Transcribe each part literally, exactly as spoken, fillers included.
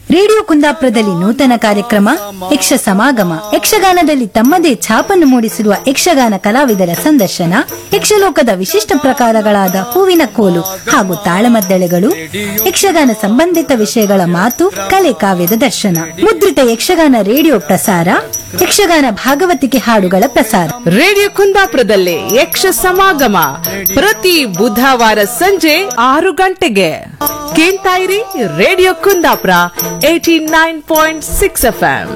Radio ಕುಂದಾಪುರದಲ್ಲಿ ನೂತನ ಕಾರ್ಯಕ್ರಮ ಯಕ್ಷ ಸಮಾಗಮ ಯಕ್ಷಗಾನದಲ್ಲಿ ತಮ್ಮದೇ ಛಾಪನ್ನು ಮೂಡಿಸಿರುವ ಯಕ್ಷಗಾನ ಕಲಾವಿದರ ಸಂದರ್ಶನ, ಯಕ್ಷಲೋಕದ ವಿಶಿಷ್ಟ ಪ್ರಕಾರಗಳಾದ ಹೂವಿನ ಕೋಲು ಹಾಗೂ ತಾಳಮದ್ದಳೆಗಳು, ಯಕ್ಷಗಾನ ಸಂಬಂಧಿತ ವಿಷಯಗಳ ಮಾತು ಕಲೆ ಕಾವ್ಯದ ದರ್ಶನ ಮುದ್ರಿತ ಯಕ್ಷಗಾನ ರೇಡಿಯೋ ಪ್ರಸಾರ, ಯಕ್ಷಗಾನ ಭಾಗವತಿಕೆ ಹಾಡುಗಳ ಪ್ರಸಾರ ರೇಡಿಯೋ ಕುಂದಾಪುರದಲ್ಲಿ ಯಕ್ಷ ಸಮಾಗಮ ಪ್ರತಿ ಬುಧವಾರ ಸಂಜೆ ಆರು ಗಂಟೆಗೆ ಕೇಳ್ತಾ ಇರಿ. Radio Kundapura eighty nine point six F M.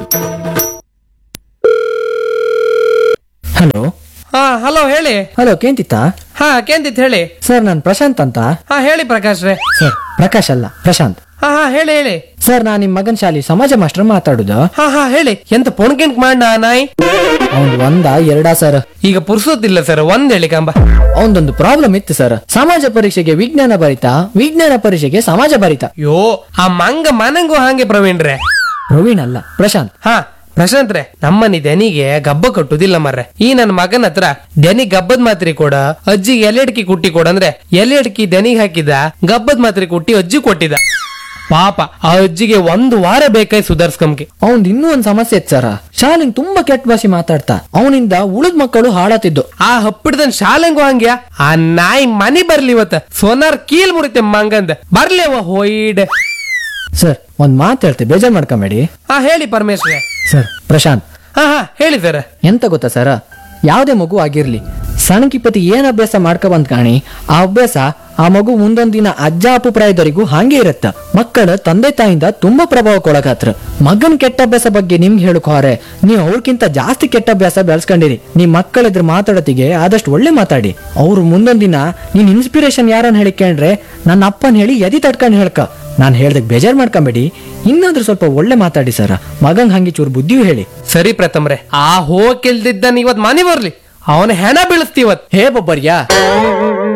Hello ಹಾ ಹಲೋ ಹೇಳಿ. ಹಲೋ ಕೇಂತಿತ್ತ? ಹಾ ಕೇಂದಿತ್ ಹೇಳಿ. ಸರ್ ನಾನು ಪ್ರಶಾಂತ್ ಅಂತ. ಹಾ ಹೇಳಿ ಪ್ರಕಾಶ್ ರೇ. ಸರ್ ಪ್ರಕಾಶ್ ಅಲ್ಲ ಪ್ರಶಾಂತ್. ಹಾ ಹಾ ಹೇಳಿ ಹೇಳಿ. ಸರ್ ನಾನು ನಿಮ್ ಮಗನ್ ಶಾಲೆ ಸಮಾಜ ಮಾಸ್ಟರ್ ಮಾತಾಡುದು. ಹಾ ಹಾ ಹೇಳಿ. ಎಂತ ಪೊಣ್ಕೆಂಟ್ ಮಾಡ ನಾಯ್ ಅವ್ನ್ ಒಂದ ಎರಡಾ ಸರ್? ಈಗ ಪುರ್ಸೋತಿಲ್ಲ ಸರ್, ಒಂದ್ ಹೇಳಿ ಕಂಬ. ಅವನದೊಂದು ಪ್ರಾಬ್ಲಮ್ ಇತ್ತು ಸರ್. ಸಮಾಜ ಪರೀಕ್ಷೆಗೆ ವಿಜ್ಞಾನ ಬರಿತ, ವಿಜ್ಞಾನ ಪರೀಕ್ಷೆಗೆ ಸಮಾಜ ಬರಿತ. ಯೋ ಆ ಮಂಗ ಮನಂಗೂ ಹಾಗೆ ಪ್ರವೀಣ್ ರೇ. ಪ್ರವೀಣ್ ಅಲ್ಲ ಪ್ರಶಾಂತ್. ಹಾ ಪ್ರಶಾಂತ್ ರೇ, ನಮ್ಮನಿ ದನಿಗೆ ಗಬ್ಬ ಕಟ್ಟುದಿಲ್ಲ ಮರ್ರೆ. ಈ ನನ್ನ ಮಗನ ಹತ್ರ ದನಿ ಗಬ್ಬದ್ ಮಾತ್ರೆ ಕೊಡ, ಅಜ್ಜಿ ಎಲೆಡ್ಕಿ ಕುಟ್ಟಿ ಕೊಡ ಅಂದ್ರೆ ಎಲೆಡ್ಕಿ ದನಿಗೆ ಹಾಕಿದ ಗಬ್ಬದ್ ಮಾತ್ರೆ ಕುಟ್ಟಿ ಅಜ್ಜಿ ಕೊಟ್ಟಿದ. ಪಾಪ ಆ ಅಜ್ಜಿಗೆ ಒಂದು ವಾರ ಬೇಕಾಯ್ ಸುಧಾರ್ಸ್ಕಂಗೆ. ಅವನ್ ಇನ್ನೂ ಒಂದ್ ಸಮಸ್ಯೆ ಇತ್ತು ಸರ್. ಶಾಲೆಂಗ್ ತುಂಬಾ ಕೆಟ್ಟ ಭಾಷೆ ಮಾತಾಡ್ತಾ, ಅವನಿಂದ ಉಳಿದ ಮಕ್ಕಳು ಹಾಳಾತಿದ್ದು. ಆ ಹಪ್ಪಿಡ್ದನ್ ಶಾಲೆಂಗು ಹಂಗ್ಯಾ? ಆ ನಾಯಿ ಮನಿ ಬರ್ಲಿ ಇವತ್ತ ಸೋನಾರ್ ಕೀಲ್ ಮುರಿತೆ ಮಂಗಂದ ಬರ್ಲಿ ಅವ ಹೋಯ್ಡ್. ಸರ್ ಒಂದ್ ಮಾತು ಹೇಳ್ತೆ, ಬೇಜಾರ್ ಮಾಡ್ಕೊಂಬೇಡಿ. ಹಾ ಹೇಳಿ ಪರಮೇಶ್ವರ. ಸರ್ ಪ್ರಶಾಂತ್. ಹಾ ಹಾ ಹೇಳಿ ಸರ್. ಎಂತ ಗೊತ್ತಾ ಸರ, ಯಾವ್ದೇ ಮಗು ಆಗಿರ್ಲಿ ಸಣ್ಣಕಿಪತಿ ಏನ್ ಅಭ್ಯಾಸ ಮಾಡ್ಕೊ ಬಂದ್ ಕಾಣಿ, ಆ ಅಭ್ಯಾಸ ಆ ಮಗು ಮುಂದೊಂದ್ ದಿನ ಅಜ್ಜ ಅಪ್ಪು ಪ್ರಾಯದವರೆಗೂ ಹಾಗೆ ಇರತ್ತ. ಮಕ್ಕಳ ತಂದೆ ತಾಯಿಂದ ತುಂಬಾ ಪ್ರಭಾವಕ್ಕೊಳಗಾತ್ರ. ಮಗನ್ ಕೆಟ್ಟ ಅಭ್ಯಾಸ ಬಗ್ಗೆ ನಿಮ್ಗೆ ಹೇಳಕ್ ಹೋರೆ, ನೀವು ಅವ್ರಕ್ಕಿಂತ ಜಾಸ್ತಿ ಕೆಟ್ಟ ಅಭ್ಯಾಸ ಬೆಳೆಸ್ಕೊಂಡಿರಿ. ನಿಮ್ ಮಕ್ಕಳ ಇದ್ರ ಮಾತಾಡೋತಿಗೆ ಆದಷ್ಟು ಒಳ್ಳೆ ಮಾತಾಡಿ. ಅವ್ರು ಮುಂದೊಂದ್ ದಿನ ನೀನ್ ಇನ್ಸ್ಪಿರೇಷನ್ ಯಾರನ್ನ ಹೇಳಿಕೊಂಡ್ರೆ ನನ್ನ ಅಪ್ಪನ್ ಹೇಳಿ ಎದಿ ತಡ್ಕೊಂಡ್ ಹೇಳ್ಕ. ನಾನ್ ಹೇಳ್ದಕ್ ಬೇಜಾರ್ ಮಾಡ್ಕೊಂಬೇಡಿ, ಇನ್ನಾದ್ರೂ ಸ್ವಲ್ಪ ಒಳ್ಳೆ ಮಾತಾಡಿ ಸರ. ಮಗಂಗ್ ಹಂಗೆ ಚೂರು ಬುದ್ಧಿಯೂ ಹೇಳಿ. ಸರಿ ಪ್ರಥಮ್ರೆ, ಆ ಹೋಗಿಲ್ದಿದ್ದನ್ ಇವತ್ ಮನೆ ಬರ್ಲಿ, ಅವನ ಹೆಣ ಬೀಳಿಸ್ತೀವತ್. ಹೇ ಬೊಬ್ಬರ್ಯಾ.